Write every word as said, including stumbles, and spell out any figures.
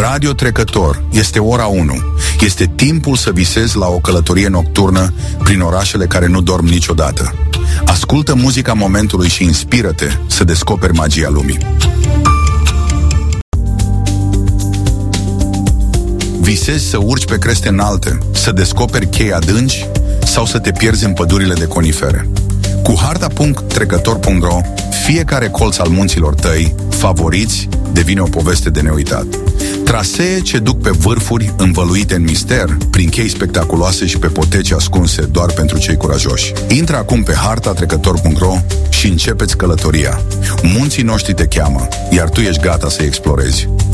Radio Trecător, este ora unu. Este timpul să visezi la o călătorie nocturnă prin orașele care nu dorm niciodată. Ascultă muzica momentului și inspiră-te să descoperi magia lumii. Visezi să urci pe creste înalte, să descoperi chei adânci sau să te pierzi în pădurile de conifere. Cu harta punct trecător punct ro, fiecare colț al munților tăi, favoriți, devine o poveste de neuitat. Trasee ce duc pe vârfuri învăluite în mister, prin chei spectaculoase și pe poteci ascunse doar pentru cei curajoși. Intră acum pe harta trecător punct ro și începeți călătoria. Munții noștri te cheamă, iar tu ești gata să-i explorezi.